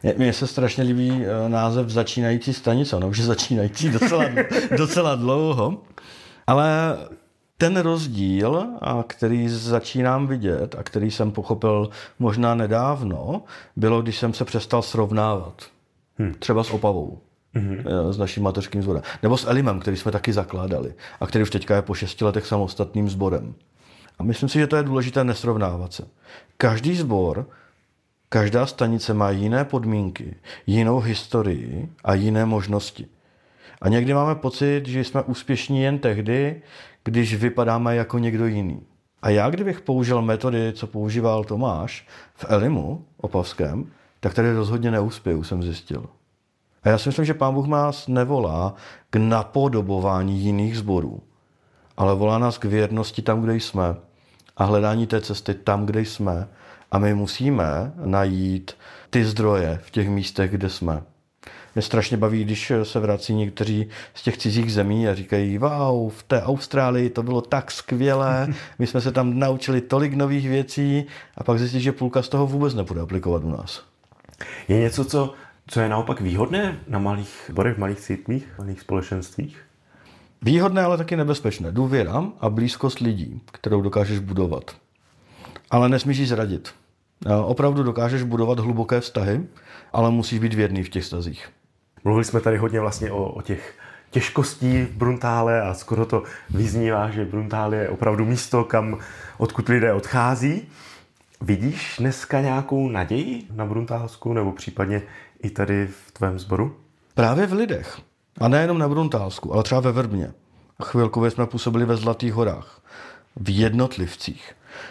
Mně se strašně líbí název začínající stanice, no už je začínající docela dlouho, ale ten rozdíl, který začínám vidět a který jsem pochopil možná nedávno, bylo, když jsem se přestal srovnávat. Třeba s Opavou, s naším mateřským sborem. Nebo s Elimem, který jsme taky zakládali a který už teďka je po 6 letech samostatným sborem. A myslím si, že to je důležité nesrovnávat se. Každý sbor, každá stanice má jiné podmínky, jinou historii a jiné možnosti. A někdy máme pocit, že jsme úspěšní jen tehdy, když vypadáme jako někdo jiný. A já, kdybych použil metody, co používal Tomáš v Elimu opavském, tak tady rozhodně neuspěju, jsem zjistil. A já si myslím, že Pán Bůh nás nevolá k napodobování jiných sborů, ale volá nás k věrnosti tam, kde jsme a hledání té cesty tam, kde jsme. A my musíme najít ty zdroje v těch místech, kde jsme. Mě strašně baví, když se vrací někteří z těch cizích zemí a říkají, wow, v té Austrálii to bylo tak skvělé, my jsme se tam naučili tolik nových věcí a pak zjistí, že půlka z toho vůbec nebude aplikovat u nás. Je něco, co je naopak výhodné na malých sborech, malých církvích, malých společenstvích? Výhodné, ale taky nebezpečné. Důvěra a blízkost lidí, kterou dokážeš budovat. Ale nesmíš jí zradit. Opravdu dokážeš budovat hluboké vztahy, ale musíš být věrný v těch vztazích. Mluvili jsme tady hodně vlastně o těch těžkostí v Bruntále a skoro to vyznívá, že Bruntál je opravdu místo, odkud lidé odchází. Vidíš dneska nějakou naději na Bruntálsku nebo případně i tady v tvém sboru? Právě v lidech. A nejenom na Bruntálsku, ale třeba ve Vrbně. Chvilkově jsme působili ve Zlatých horách. V jednotlivcích.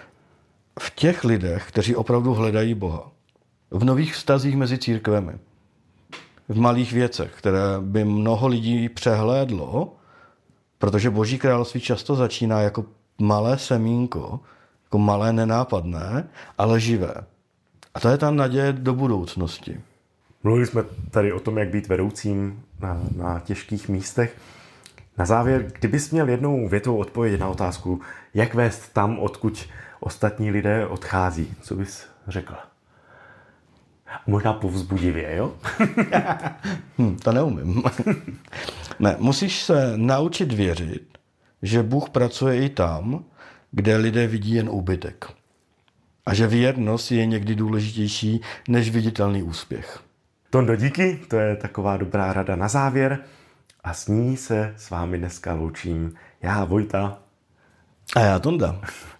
V těch lidech, kteří opravdu hledají Boha. V nových vztazích mezi církvemi. V malých věcech, které by mnoho lidí přehlédlo, protože Boží království často začíná jako malé semínko, jako malé nenápadné, ale živé. A to je ta naděje do budoucnosti. Mluvili jsme tady o tom, jak být vedoucím na těžkých místech. Na závěr, kdybys měl jednou větou odpovědět na otázku, jak vést tam, odkud ostatní lidé odchází, co bys řekl? Možná povzbudivě, jo? To neumím. Ne, musíš se naučit věřit, že Bůh pracuje i tam, kde lidé vidí jen úbytek. A že věrnost je někdy důležitější než viditelný úspěch. Tondo, díky, to je taková dobrá rada na závěr. A s ní se s vámi dneska loučím já, Vojta. A já, Tonda.